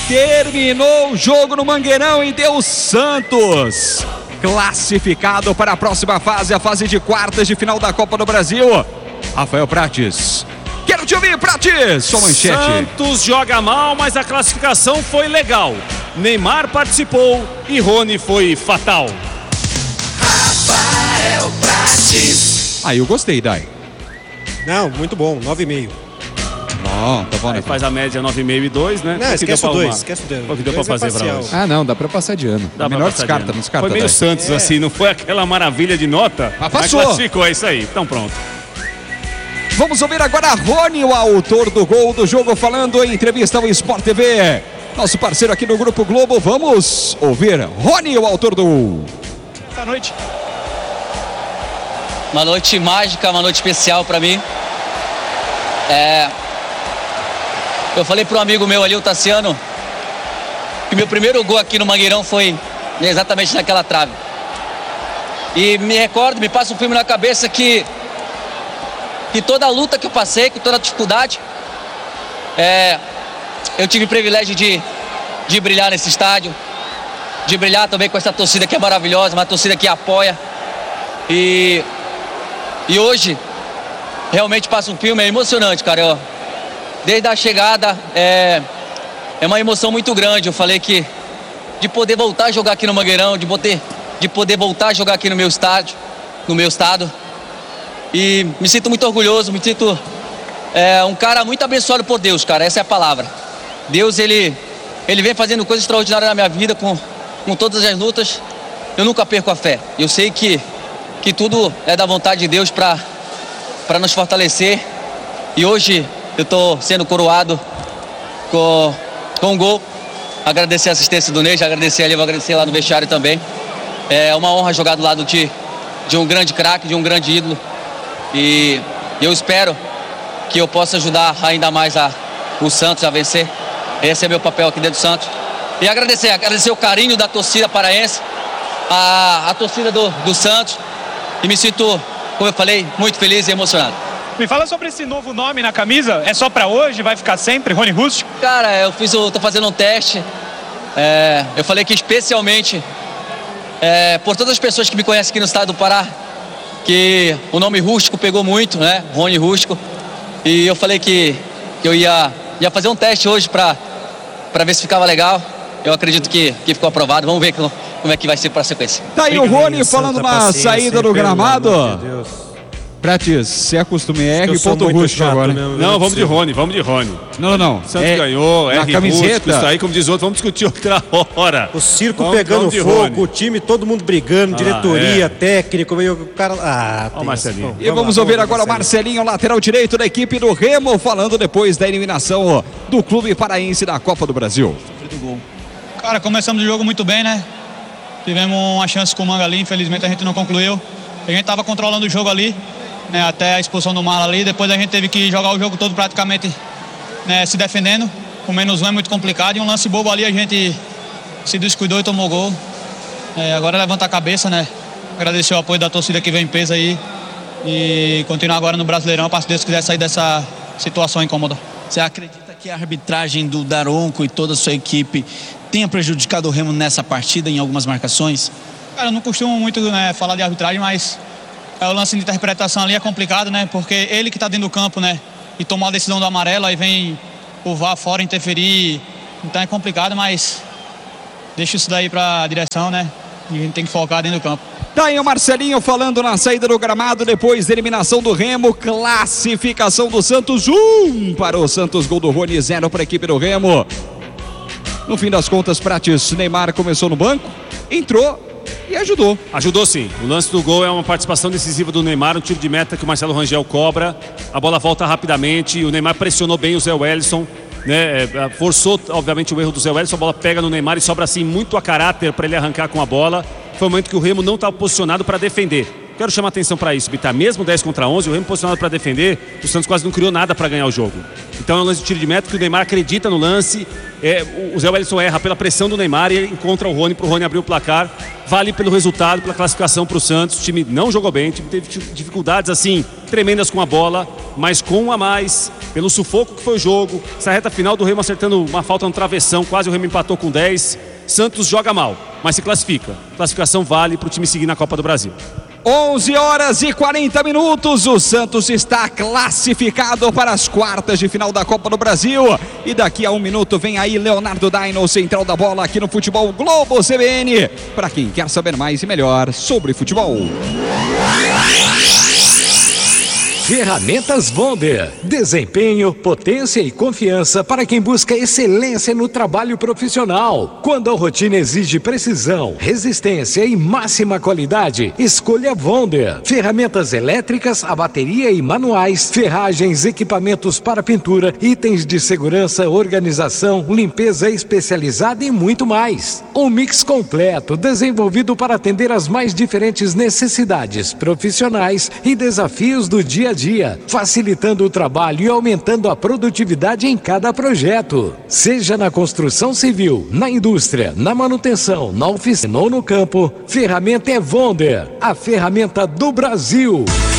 Terminou o jogo no Mangueirão e deu Santos classificado para a próxima fase, a fase de quartas de final da Copa do Brasil. Rafael Prates, quero te ouvir, Prates, sua manchete. Santos joga mal, mas a classificação foi legal. Neymar participou e Rony foi fatal. Rafael Prates. Aí eu gostei, Dai. Não, muito bom, 9,5. Bom, tá bom, né? Faz a média 9,5 e 2, né? Não, esquece o 2, esquece o 2. O que deu pra fazer pra hoje? Ah, não, dá pra passar de ano. Dá melhor pra descarta, não descarta. Foi meio Santos assim, não foi aquela maravilha de nota. Mas passou. Classificou, é isso aí, então pronto. Vamos ouvir agora Rony, o autor do gol do jogo, falando em entrevista ao Sport TV. Nosso parceiro aqui no Grupo Globo, vamos ouvir Rony, o autor do gol. Boa noite. Uma noite mágica, uma noite especial pra mim. Eu falei para um amigo meu ali, o Tassiano, que meu primeiro gol aqui no Mangueirão foi exatamente naquela trave. E me recordo, me passa um filme na cabeça que toda a luta que eu passei, que toda a dificuldade, eu tive o privilégio de brilhar nesse estádio, de brilhar também com essa torcida que é maravilhosa, uma torcida que apoia. E hoje, realmente passa um filme, é emocionante, cara. Desde a chegada, é uma emoção muito grande. Eu falei que de poder voltar a jogar aqui no Mangueirão, de poder voltar a jogar aqui no meu estádio, no meu estado. E me sinto muito orgulhoso, me sinto um cara muito abençoado por Deus, cara, essa é a palavra. Deus, ele vem fazendo coisas extraordinárias na minha vida, com todas as lutas. Eu nunca perco a fé. Eu sei que tudo é da vontade de Deus para nos fortalecer. E hoje eu estou sendo coroado com um gol. Agradecer a assistência do Ney, agradecer ali, vou agradecer lá no vestiário também. É uma honra jogar do lado de um grande craque, de um grande ídolo. E eu espero que eu possa ajudar ainda mais o Santos a vencer. Esse é meu papel aqui dentro do Santos. E agradecer o carinho da torcida paraense, a torcida do Santos. E me sinto, como eu falei, muito feliz e emocionado. Me fala sobre esse novo nome na camisa. É só pra hoje? Vai ficar sempre? Rony Rústico? Cara, tô fazendo um teste. Eu falei que especialmente por todas as pessoas que me conhecem aqui no estado do Pará, que o nome Rústico pegou muito, né? Rony Rústico. E eu falei que eu ia fazer um teste hoje pra ver se ficava legal. Eu acredito que ficou aprovado. Vamos ver como é que vai ser para a sequência. Tá aí o Rony falando na saída do gramado. Prates, se acostume R ponto rústico agora. Não, vamos de Rony. Não. Santos ganhou, R camiseta. Rústico, isso aí, como diz outro, vamos discutir outra hora. O circo pegando fogo, o time, todo mundo brigando, diretoria, técnico, meio o cara... o Marcelinho. E vamos ouvir agora o Marcelinho, lateral direito da equipe do Remo, falando depois da eliminação do clube paraense da Copa do Brasil. Cara, começamos o jogo muito bem, né? Tivemos uma chance com o Manga ali, infelizmente a gente não concluiu. A gente estava controlando o jogo ali, né, até a expulsão do Marlon ali. Depois a gente teve que jogar o jogo todo praticamente, né, se defendendo. Com menos um é muito complicado. E um lance bobo ali a gente se descuidou e tomou gol. Agora levanta a cabeça, né? Agradecer o apoio da torcida que vem em peso aí. E continuar agora no Brasileirão para, se Deus quiser, sair dessa situação incômoda. Você acredita que a arbitragem do Daronco e toda a sua equipe tenha prejudicado o Remo nessa partida em algumas marcações? Cara, eu não costumo muito, né, falar de arbitragem, mas o lance de interpretação ali é complicado, né? Porque ele que está dentro do campo, né? E tomar a decisão do amarelo, aí vem o VAR fora interferir. Então é complicado, mas deixa isso daí para a direção, né? E a gente tem que focar dentro do campo. Daí o Marcelinho falando na saída do gramado depois da eliminação do Remo. Classificação do Santos, 1 para o Santos, gol do Rony, 0 para a equipe do Remo. No fim das contas, Prates, Neymar começou no banco, entrou e ajudou. Ajudou sim. O lance do gol é uma participação decisiva do Neymar, um tiro de meta que o Marcelo Rangel cobra. A bola volta rapidamente, o Neymar pressionou bem o Zé Wellison, né? Forçou, obviamente, o erro do Zé Wellison. A bola pega no Neymar e sobra assim muito a caráter para ele arrancar com a bola. Foi um momento que o Remo não estava posicionado para defender. Quero chamar atenção para isso, Bittar. Mesmo 10 contra 11, o Remo posicionado para defender, o Santos quase não criou nada para ganhar o jogo. Então é um lance de tiro de meta que o Neymar acredita no lance. O Zé Wellison erra pela pressão do Neymar e ele encontra o Rony para o Rony abrir o placar. Vale pelo resultado, pela classificação para o Santos. O time não jogou bem, o time teve dificuldades assim tremendas com a bola, mas com um a mais, pelo sufoco que foi o jogo. Essa reta final do Remo acertando uma falta no travessão, quase o Remo empatou com 10. Santos joga mal, mas se classifica. Classificação vale para o time seguir na Copa do Brasil. 11 horas e 40 minutos, o Santos está classificado para as quartas de final da Copa do Brasil. E daqui a 1 minuto vem aí Leonardo Daino, central da bola aqui no Futebol Globo CBN, para quem quer saber mais e melhor sobre futebol. Ferramentas Wonder. Desempenho, potência e confiança para quem busca excelência no trabalho profissional. Quando a rotina exige precisão, resistência e máxima qualidade, escolha Wonder. Ferramentas elétricas, a bateria e manuais, ferragens, equipamentos para pintura, itens de segurança, organização, limpeza especializada e muito mais. Um mix completo, desenvolvido para atender às mais diferentes necessidades profissionais e desafios do dia a dia, facilitando o trabalho e aumentando a produtividade em cada projeto. Seja na construção civil, na indústria, na manutenção, na oficina ou no campo, ferramenta é Wonder, a ferramenta do Brasil.